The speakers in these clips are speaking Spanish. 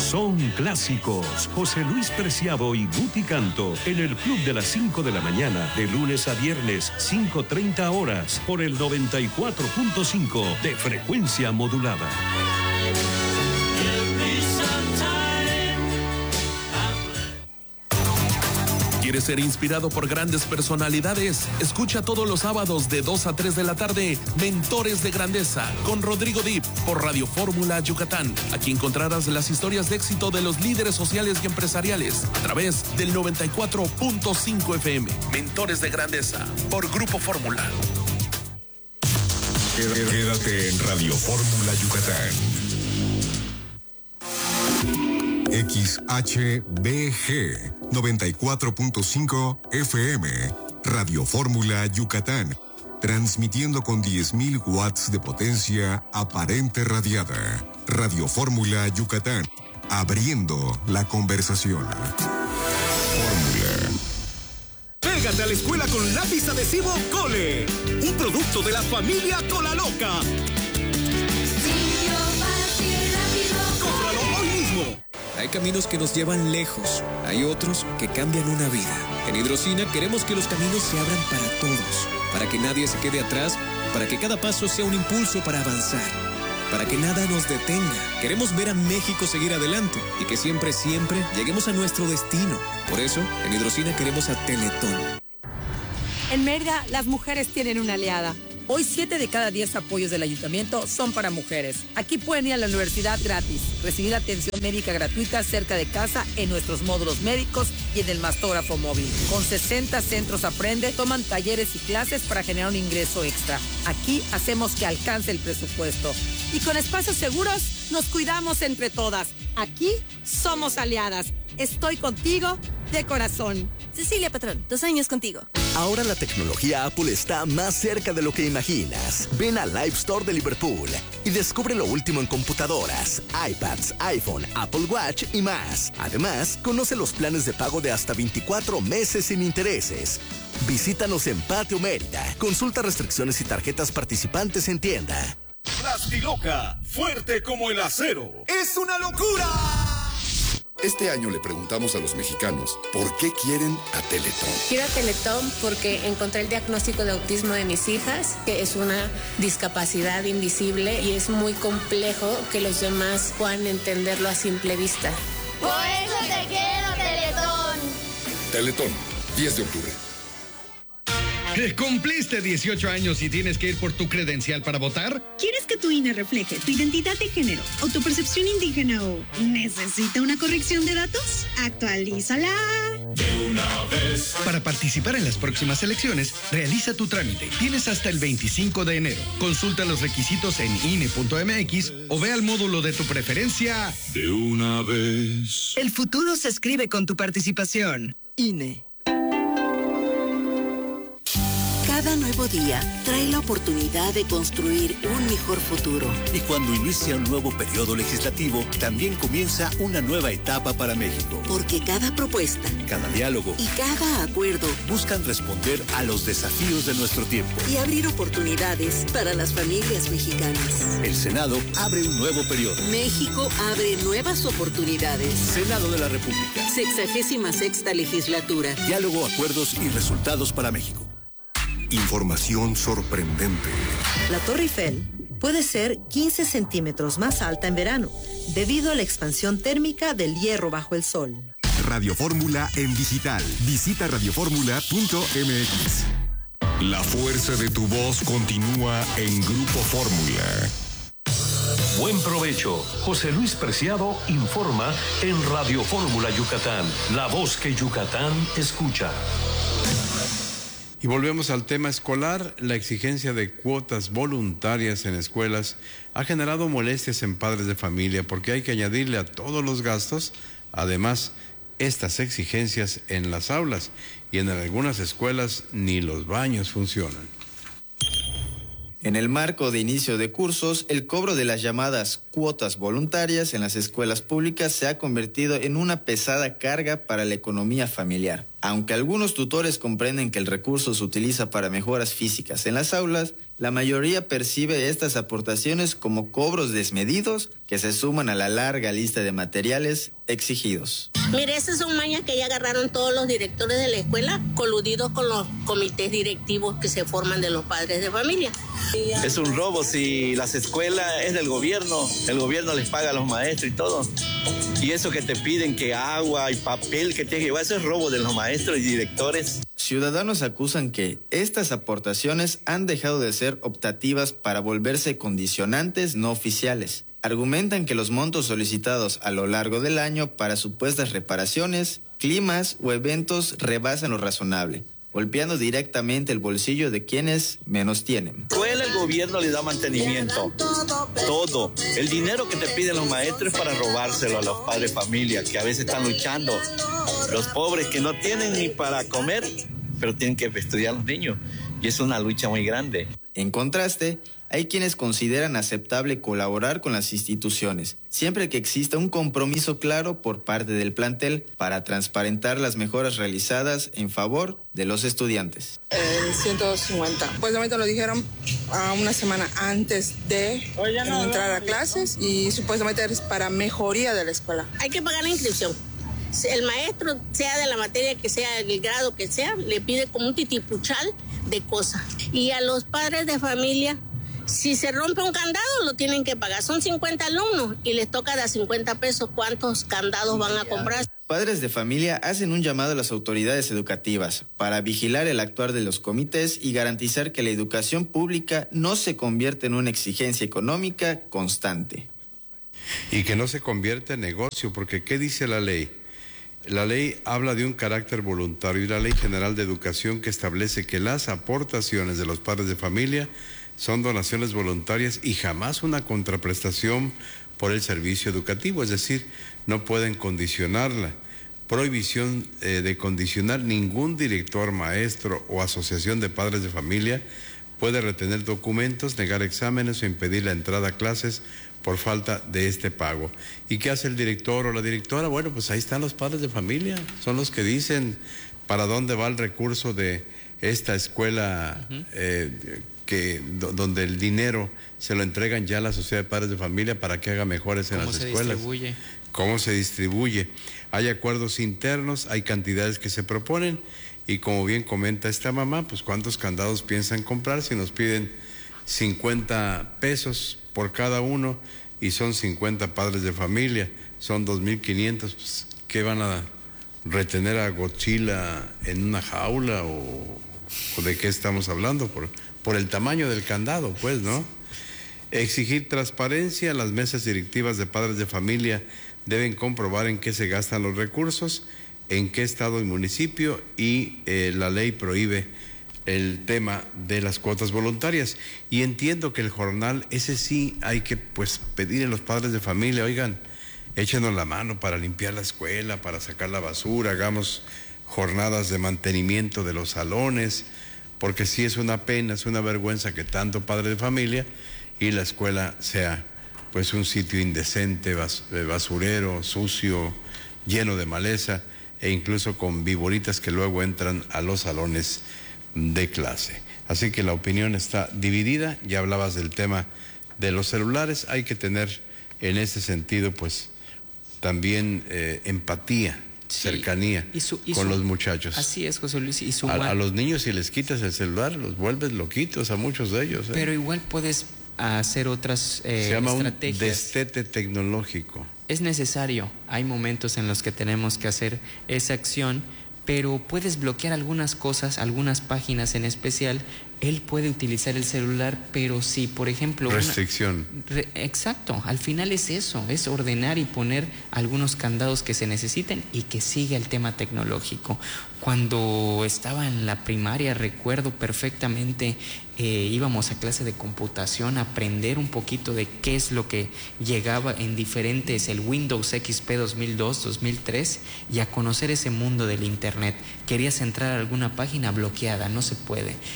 Son clásicos. José Luis Preciado y Guti Canto en el Club de las 5 de la mañana, de lunes a viernes, 5:30 horas, por el 94.5 de frecuencia modulada. ¿Quieres ser inspirado por grandes personalidades? Escucha todos los sábados de 2 a 3 de la tarde Mentores de Grandeza con Rodrigo Dip por Radio Fórmula Yucatán. Aquí encontrarás las historias de éxito de los líderes sociales y empresariales a través del 94.5 FM. Mentores de Grandeza por Grupo Fórmula. Quédate en Radio Fórmula Yucatán. XHBG 94.5 FM, Radio Fórmula Yucatán, transmitiendo con 10.000 watts de potencia aparente radiada. Radio Fórmula Yucatán, abriendo la conversación. Fórmula. Pégate a la escuela con lápiz adhesivo Cole, un producto de la familia Cola Loca. ¡Cómpralo hoy mismo! Hay caminos que nos llevan lejos, hay otros que cambian una vida. En Hidrocina queremos que los caminos se abran para todos, para que nadie se quede atrás, para que cada paso sea un impulso para avanzar, para que nada nos detenga. Queremos ver a México seguir adelante y que siempre, siempre lleguemos a nuestro destino. Por eso, en Hidrocina queremos a Teletón. En Mérida, las mujeres tienen una aliada. Hoy 7 de cada 10 apoyos del ayuntamiento son para mujeres. Aquí pueden ir a la universidad gratis, recibir atención médica gratuita cerca de casa en nuestros módulos médicos y en el mastógrafo móvil. Con 60 centros Aprende, toman talleres y clases para generar un ingreso extra. Aquí hacemos que alcance el presupuesto. Y con espacios seguros, nos cuidamos entre todas. Aquí somos aliadas. Estoy contigo de corazón. Cecilia Patrón, 2 años contigo. Ahora la tecnología Apple está más cerca de lo que imaginas. Ven al Live Store de Liverpool y descubre lo último en computadoras, iPads, iPhone, Apple Watch y más. Además, conoce los planes de pago de hasta 24 meses sin intereses. Visítanos en Patio Mérida. Consulta restricciones y tarjetas participantes en tienda. Plastiloca, fuerte como el acero. ¡Es una locura! Este año le preguntamos a los mexicanos por qué quieren a Teletón. Quiero a Teletón porque encontré el diagnóstico de autismo de mis hijas, que es una discapacidad invisible y es muy complejo que los demás puedan entenderlo a simple vista. Por eso te quiero, Teletón. Teletón, 10 de octubre. ¿Cumpliste 18 años y tienes que ir por tu credencial para votar? ¿Quieres que tu INE refleje tu identidad de género, autopercepción indígena o necesita una corrección de datos? ¡Actualízala! De una vez. Para participar en las próximas elecciones, realiza tu trámite. Tienes hasta el 25 de enero. Consulta los requisitos en INE.mx o ve al módulo de tu preferencia. De una vez. El futuro se escribe con tu participación. INE. Cada nuevo día trae la oportunidad de construir un mejor futuro. Y cuando inicia un nuevo periodo legislativo, también comienza una nueva etapa para México. Porque cada propuesta, cada diálogo y cada acuerdo buscan responder a los desafíos de nuestro tiempo y abrir oportunidades para las familias mexicanas. El Senado abre un nuevo periodo. México abre nuevas oportunidades. Senado de la República. 66ª legislatura. Diálogo, acuerdos y resultados para México. Información sorprendente. La Torre Eiffel puede ser 15 centímetros más alta en verano, debido a la expansión térmica del hierro bajo el sol. Radio Fórmula en digital. Visita radioformula.mx. La fuerza de tu voz continúa en Grupo Fórmula. Buen provecho. José Luis Preciado informa en Radio Fórmula Yucatán, la voz que Yucatán escucha. Y volvemos al tema escolar. La exigencia de cuotas voluntarias en escuelas ha generado molestias en padres de familia porque hay que añadirle a todos los gastos, además, estas exigencias en las aulas, y en algunas escuelas ni los baños funcionan. En el marco de inicio de cursos, el cobro de las llamadas cuotas voluntarias en las escuelas públicas se ha convertido en una pesada carga para la economía familiar. Aunque algunos tutores comprenden que el recurso se utiliza para mejoras físicas en las aulas, La mayoría percibe estas aportaciones como cobros desmedidos que se suman a la larga lista de materiales exigidos. Mire, esas son mañas que ya agarraron todos los directores de la escuela, coludidos con los comités directivos que se forman de los padres de familia. Es un robo si las escuelas es del gobierno, el gobierno les paga a los maestros y todo. Y eso que te piden que agua y papel que te lleva, eso es robo de los maestros y directores. Ciudadanos acusan que estas aportaciones han dejado de ser optativas para volverse condicionantes no oficiales. Argumentan que los montos solicitados a lo largo del año para supuestas reparaciones, climas o eventos rebasan lo razonable, golpeando directamente el bolsillo de quienes menos tienen. El gobierno le da mantenimiento, todo. El dinero que te piden los maestros es para robárselo a los padres de familia, que a veces están luchando. Los pobres que no tienen ni para comer, pero tienen que estudiar los niños. Y es una lucha muy grande. En contraste, hay quienes consideran aceptable colaborar con las instituciones, siempre que exista un compromiso claro por parte del plantel para transparentar las mejoras realizadas en favor de los estudiantes. 150. Pues supuestamente lo dijeron una semana antes de entrar a clases y supuestamente es para mejoría de la escuela. Hay que pagar la inscripción. El maestro, sea de la materia que sea, el grado que sea, le pide como un titipuchal de cosas. Y a los padres de familia, si se rompe un candado, lo tienen que pagar. Son 50 alumnos y les toca de 50 pesos. ¿Cuántos candados van a comprar? Padres de familia hacen un llamado a las autoridades educativas para vigilar el actuar de los comités y garantizar que la educación pública no se convierta en una exigencia económica constante. Y que no se convierta en negocio, porque ¿qué dice la ley? La ley habla de un carácter voluntario y la Ley General de Educación que establece que las aportaciones de los padres de familia son donaciones voluntarias y jamás una contraprestación por el servicio educativo, es decir, no pueden condicionarla. Prohibición de condicionar: ningún director, maestro o asociación de padres de familia puede retener documentos, negar exámenes o impedir la entrada a clases por falta de este pago. ¿Y qué hace el director o la directora? Bueno, pues ahí están los padres de familia, son los que dicen para dónde va el recurso de esta escuela, donde el dinero se lo entregan ya a la sociedad de padres de familia para que haga mejores en las escuelas. ¿Cómo se distribuye? Hay acuerdos internos, hay cantidades que se proponen y como bien comenta esta mamá, pues ¿cuántos candados piensan comprar si nos piden 50 pesos por cada uno y son 50 padres de familia, son 2,500, pues, ¿qué van a retener a Godzilla en una jaula o de qué estamos hablando? Por el tamaño del candado, pues, ¿no? Exigir transparencia: las mesas directivas de padres de familia deben comprobar en qué se gastan los recursos, en qué estado y municipio, y la ley prohíbe el tema de las cuotas voluntarias. Y entiendo que el jornal, ese sí hay que pues pedir a los padres de familia: oigan, échenos la mano para limpiar la escuela, para sacar la basura, hagamos jornadas de mantenimiento de los salones, porque sí es una pena, es una vergüenza que tanto padre de familia y la escuela sea pues un sitio indecente, basurero, sucio, lleno de maleza e incluso con viboritas que luego entran a los salones de clase. Así que la opinión está dividida. Ya hablabas del tema de los celulares. Hay que tener en ese sentido pues también empatía, cercanía con los muchachos. Así es, José Luis. Y a los niños, si les quitas el celular, los vuelves loquitos a muchos de ellos. Pero igual puedes hacer otras Se llama estrategias. un destete tecnológico. Es necesario. Hay momentos en los que tenemos que hacer esa acción, pero puedes bloquear algunas cosas, algunas páginas en especial. Él puede utilizar el celular, pero si, por ejemplo... Restricción. Exacto, al final es eso, es ordenar y poner algunos candados que se necesiten y que siga el tema tecnológico. Cuando estaba en la primaria, recuerdo perfectamente, íbamos a clase de computación a aprender un poquito de qué es lo que llegaba en diferentes, el Windows XP 2002, 2003, y a conocer ese mundo del Internet. Querías entrar a alguna página bloqueada, no se puede, es directo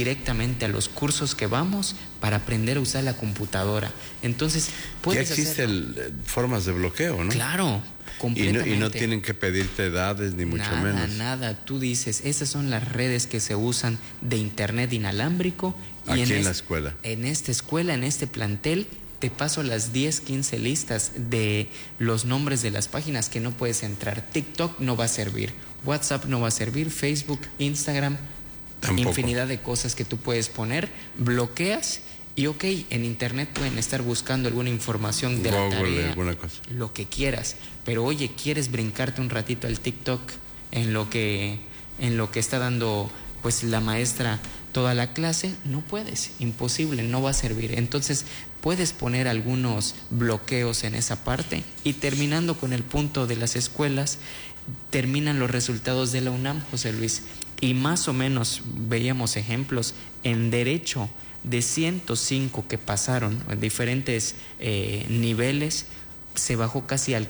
directamente a los cursos que vamos para aprender a usar la computadora. Entonces, puedes ya existen formas de bloqueo, ¿no? Claro, completamente. Y no tienen que pedirte edades, ni mucho menos. Nada. Tú dices, esas son las redes que se usan de internet inalámbrico. Y aquí en la escuela. En esta escuela, en este plantel, te paso las 10, 15 listas de los nombres de las páginas que no puedes entrar. TikTok no va a servir, WhatsApp no va a servir, Facebook, Instagram, tampoco. Infinidad de cosas que tú puedes poner, bloqueas y en internet pueden estar buscando alguna información de Google, la tarea, alguna cosa. Lo que quieras. Pero oye, ¿quieres brincarte un ratito al TikTok en lo que está dando pues la maestra toda la clase? No puedes, imposible, no va a servir. Entonces puedes poner algunos bloqueos en esa parte. Y terminando con el punto de las escuelas, terminan los resultados de la UNAM, José Luis, y más o menos veíamos ejemplos en derecho. De 105 que pasaron en diferentes niveles, se bajó casi al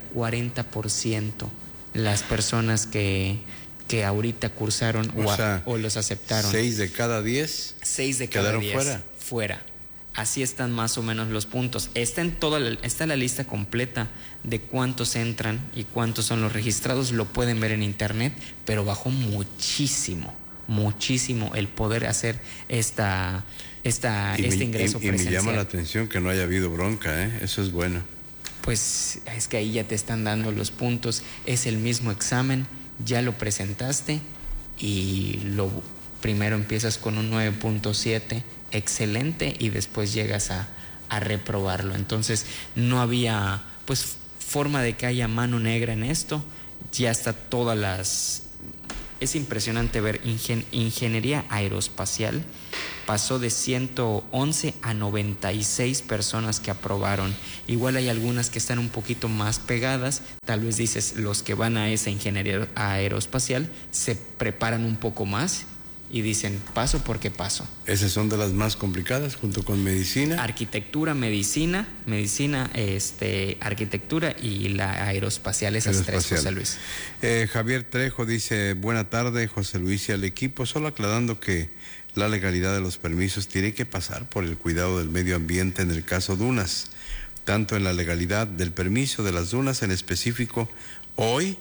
40% las personas que ahorita cursaron o los aceptaron. 6 de cada 10 quedaron 10 fuera. Así están más o menos los puntos. Está la lista completa de cuántos entran y cuántos son los registrados. Lo pueden ver en internet, pero bajó muchísimo el poder hacer este ingreso presencial. Y me llama la atención que no haya habido bronca, ¿eh? Eso es bueno. Pues es que ahí ya te están dando los puntos. Es el mismo examen, ya lo presentaste y lo primero empiezas con un 9.7, excelente, y después llegas a reprobarlo. Entonces no había pues forma de que haya mano negra en esto. Ya está todas las... Es impresionante ver ingeniería aeroespacial. Pasó de 111 a 96 personas que aprobaron. Igual hay algunas que están un poquito más pegadas. Tal vez dices, los que van a esa ingeniería aeroespacial se preparan un poco más y dicen, paso porque paso. Esas son de las más complicadas, junto con medicina. Arquitectura, medicina, arquitectura y la aeroespacial, esas tres, José Luis. Javier Trejo dice, buena tarde, José Luis y al equipo, solo aclarando que la legalidad de los permisos tiene que pasar por el cuidado del medio ambiente en el caso dunas, tanto en la legalidad del permiso de las dunas en específico. Hoy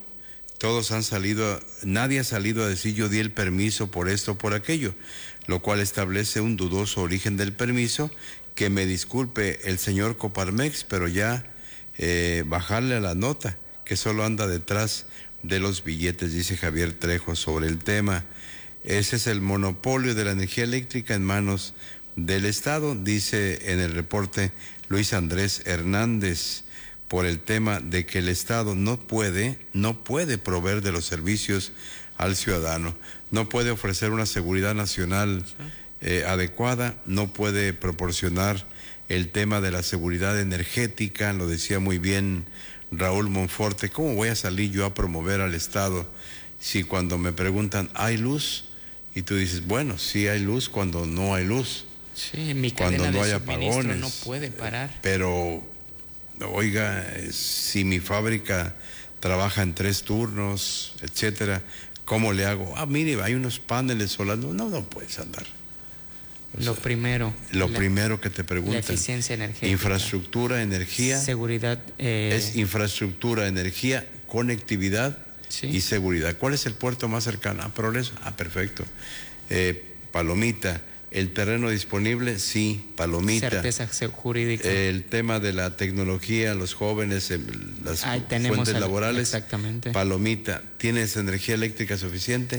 nadie ha salido a decir yo di el permiso por esto o por aquello, lo cual establece un dudoso origen del permiso. Que me disculpe el señor Coparmex, pero ya bajarle a la nota, que solo anda detrás de los billetes, dice Javier Trejo sobre el tema. Ese es el monopolio de la energía eléctrica en manos del Estado, dice en el reporte Luis Andrés Hernández, por el tema de que el Estado no puede proveer de los servicios al ciudadano, no puede ofrecer una seguridad nacional adecuada, no puede proporcionar el tema de la seguridad energética. Lo decía muy bien Raúl Monforte, ¿cómo voy a salir yo a promover al Estado si cuando me preguntan ¿hay luz? Y tú dices, bueno, sí hay luz cuando no hay luz, sí, mi cuando no hay apagones, apagones, no puede parar. Pero oiga, si mi fábrica trabaja en 3 turnos, etcétera, ¿cómo le hago? Mire, hay unos paneles solares. No puedes andar. Lo primero que te preguntan. La eficiencia energética. Infraestructura, energía. Seguridad. Es infraestructura, energía, conectividad, sí, y seguridad. ¿Cuál es el puerto más cercano? Progreso. Perfecto. Palomita. El terreno disponible, sí, palomita. Certeza jurídica. El tema de la tecnología, los jóvenes, las fuentes laborales. Exactamente. Palomita. ¿Tienes energía eléctrica suficiente?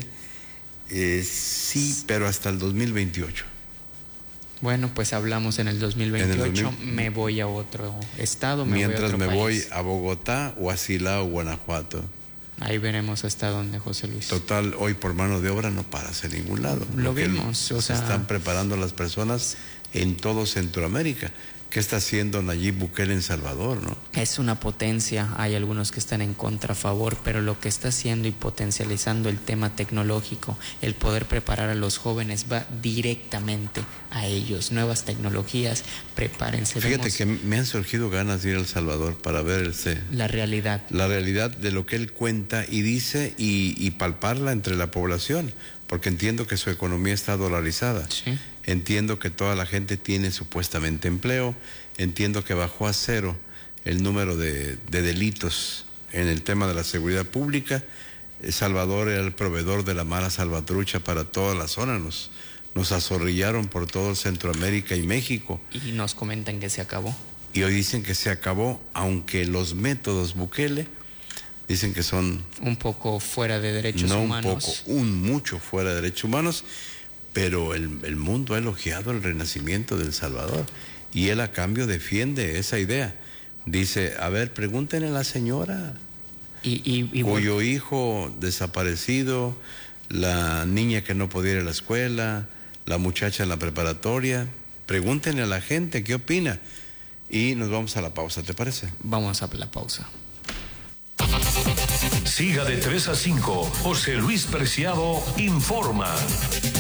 Sí, pero hasta el 2028. Bueno, pues hablamos en el 2028. Me voy a otro estado. Mientras me voy a Bogotá o a Silao, Guanajuato. Ahí veremos hasta dónde, José Luis. Total, hoy por mano de obra no paras en ningún lado. Lo vimos. Se están preparando las personas en todo Centroamérica. ¿Qué está haciendo Nayib Bukele en Salvador, no? Es una potencia. Hay algunos que están en contra, a favor, pero lo que está haciendo y potencializando el tema tecnológico, el poder preparar a los jóvenes, va directamente a ellos. Nuevas tecnologías, prepárense. Fíjate que me han surgido ganas de ir a El Salvador para ver la realidad. La realidad de lo que él cuenta y dice y palparla entre la población. porque entiendo que su economía está dolarizada. Sí. Entiendo que toda la gente tiene supuestamente empleo, entiendo que bajó a cero el número de delitos en el tema de la seguridad pública. Salvador era el proveedor de la mala salvatrucha para toda la zona, nos azorrillaron por todo Centroamérica y México. Y nos comentan que se acabó. Y hoy dicen que se acabó, aunque los métodos Bukele dicen que son... un poco fuera de derechos humanos. Mucho fuera de derechos humanos, pero el mundo ha elogiado el renacimiento de El Salvador y él a cambio defiende esa idea. Dice, a ver, pregúntenle a la señora cuyo hijo desaparecido, la niña que no podía ir a la escuela, la muchacha en la preparatoria, pregúntenle a la gente qué opina. Y nos vamos a la pausa, ¿te parece? Vamos a la pausa. Siga de 3 a 5. José Luis Preciado informa.